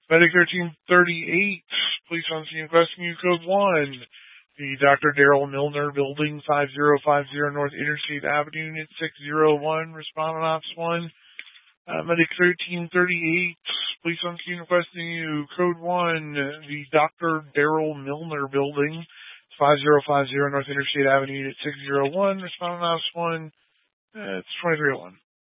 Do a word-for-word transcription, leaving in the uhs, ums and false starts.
Medic thirteen thirty-eight, police on scene requesting you code one. The Doctor Daryl Milner building, five zero five zero North Interstate Avenue, unit six zero one, respond on ops one. Uh, Medic thirteen thirty-eight, police on scene requesting you code one. The Doctor Daryl Milner building, five zero five zero North Interstate Avenue, unit six zero one, respond on ops one. Uh, it's twenty-three oh one.